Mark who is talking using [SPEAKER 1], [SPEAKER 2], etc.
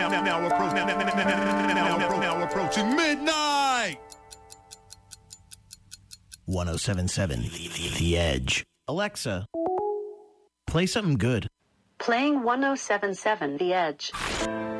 [SPEAKER 1] now approaching midnight.
[SPEAKER 2] 1077 The Edge. Alexa, play something good.
[SPEAKER 3] Playing 1077 The Edge.